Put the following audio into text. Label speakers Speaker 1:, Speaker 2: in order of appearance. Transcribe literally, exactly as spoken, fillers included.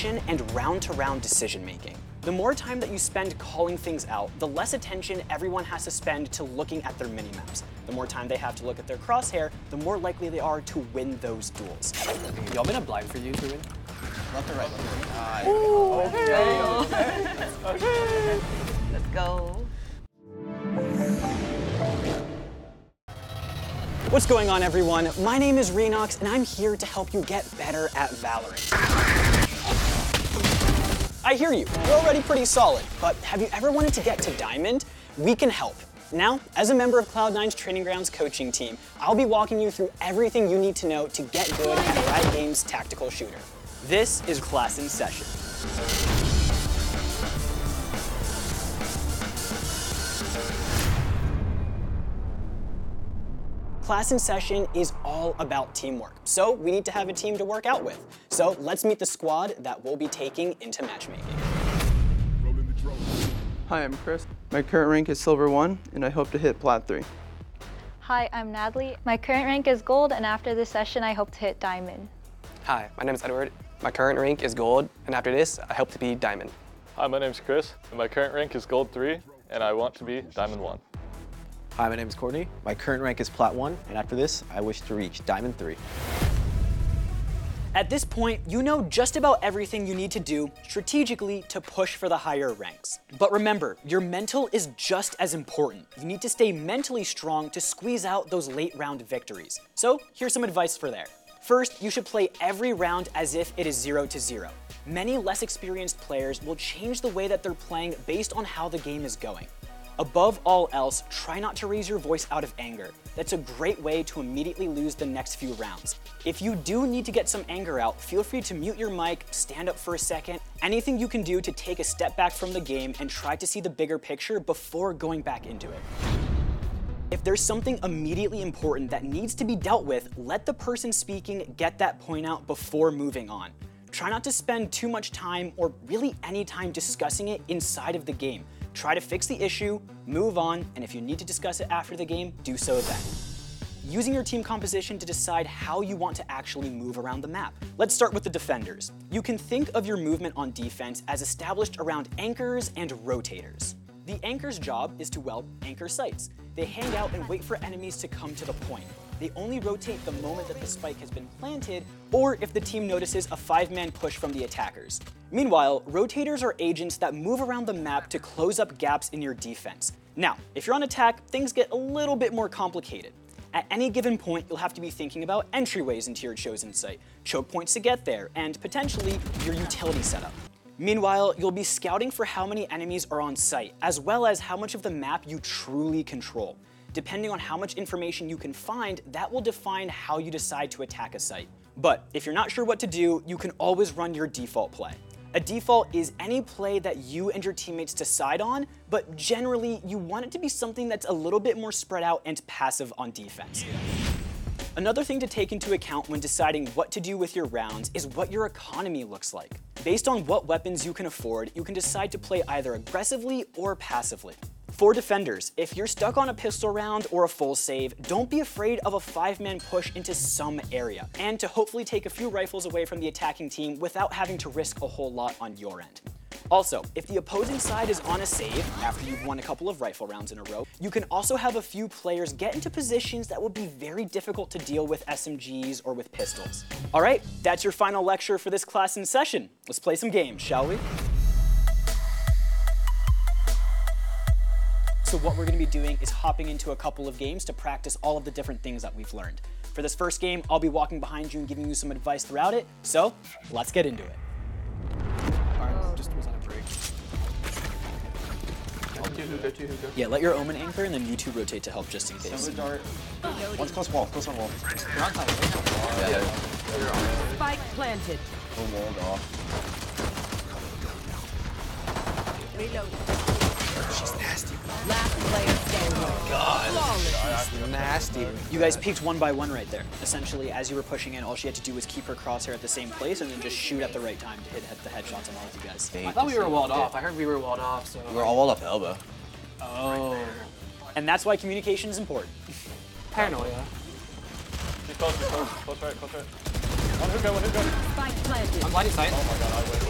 Speaker 1: communication and round-to-round decision-making. The more time that you spend calling things out, the less attention everyone has to spend to looking at their minimaps. The more time they have to look at their crosshair, the more likely they are to win those duels.
Speaker 2: Y'all been a blind for you to win?
Speaker 3: Left or right? Left or right.
Speaker 4: Ooh,
Speaker 3: okay, okay.
Speaker 4: okay. Let's go.
Speaker 1: What's going on, everyone? My name is Renox, and I'm here to help you get better at Valorant. I hear you, you're already pretty solid, but have you ever wanted to get to Diamond? We can help. Now, as a member of Cloud nine's Training Grounds coaching team, I'll be walking you through everything you need to know to get good at Riot Games' tactical shooter. This is Class in Session. Class in Session is all about teamwork, so we need to have a team to work out with. So let's meet the squad that we'll be taking into matchmaking.
Speaker 5: Hi, I'm Chris. My current rank is Silver one, and I hope to hit Plat three.
Speaker 6: Hi, I'm Natalie. My current rank is Gold, and after this session, I hope to hit Diamond.
Speaker 2: Hi, my name is Edward. My current rank is Gold, and after this, I hope to be Diamond.
Speaker 7: Hi, my name is Chris, and my current rank is Gold three, and I want to be Diamond one.
Speaker 3: Hi, my name is Courtney. My current rank is Plat one, and after this, I wish to reach Diamond three.
Speaker 1: At this point, you know just about everything you need to do strategically to push for the higher ranks. But remember, your mental is just as important. You need to stay mentally strong to squeeze out those late round victories. So here's some advice for there. First, you should play every round as if it is zero to zero. Many less experienced players will change the way that they're playing based on how the game is going. Above all else, try not to raise your voice out of anger. That's a great way to immediately lose the next few rounds. If you do need to get some anger out, feel free to mute your mic, stand up for a second, anything you can do to take a step back from the game and try to see the bigger picture before going back into it. If there's something immediately important that needs to be dealt with, let the person speaking get that point out before moving on. Try not to spend too much time or really any time discussing it inside of the game. Try to fix the issue, move on, and if you need to discuss it after the game, do so then. Using your team composition to decide how you want to actually move around the map. Let's start with the defenders. You can think of your movement on defense as established around anchors and rotators. The anchor's job is to, well, anchor sites. They hang out and wait for enemies to come to the point. They only rotate the moment that the spike has been planted, or if the team notices a five-man push from the attackers. Meanwhile, rotators are agents that move around the map to close up gaps in your defense. Now, if you're on attack, things get a little bit more complicated. At any given point, you'll have to be thinking about entryways into your chosen site, choke points to get there, and potentially your utility setup. Meanwhile, you'll be scouting for how many enemies are on site, as well as how much of the map you truly control. Depending on how much information you can find, that will define how you decide to attack a site. But if you're not sure what to do, you can always run your default play. A default is any play that you and your teammates decide on, but generally you want it to be something that's a little bit more spread out and passive on defense. Another thing to take into account when deciding what to do with your rounds is what your economy looks like. Based on what weapons you can afford, you can decide to play either aggressively or passively. For defenders, if you're stuck on a pistol round or a full save, don't be afraid of a five-man push into some area, and to hopefully take a few rifles away from the attacking team without having to risk a whole lot on your end. Also, if the opposing side is on a save, after you've won a couple of rifle rounds in a row, you can also have a few players get into positions that would be very difficult to deal with S M Gs or with pistols. All right, that's your final lecture for this class in session. Let's play some games, shall we? So what we're gonna be doing is hopping into a couple of games to practice all of the different things that we've learned. For this first game, I'll be walking behind you and giving you some advice throughout it, so let's get into it.
Speaker 2: Alright, just was on a break. Go to who, go to who, go.
Speaker 1: Yeah, let your Omen anchor and then you two rotate to help just in case.
Speaker 3: Silver dart. One's close wall, close on wall.
Speaker 2: You're on time, right?
Speaker 3: Yeah, yeah.
Speaker 2: You're on.
Speaker 4: Spike planted.
Speaker 3: Full walled off.
Speaker 4: Reload.
Speaker 3: She's nasty.
Speaker 4: Last player standing.
Speaker 1: God.
Speaker 4: Flawless.
Speaker 3: Nasty.
Speaker 1: You guys peeked one by one right there. Essentially, as you were pushing in, all she had to do was keep her crosshair at the same place and then just shoot at the right time to hit, hit the headshots on all of you guys.
Speaker 2: I thought we were walled off. I heard we were walled off, so.
Speaker 3: We're all walled off elbow.
Speaker 1: Oh. And that's why communication is important.
Speaker 2: Paranoia.
Speaker 7: She's close, she's close, close right, close right. One hookah, one hookah.
Speaker 4: Spike planted.
Speaker 2: I'm blinding sight.
Speaker 7: Oh my god, I win.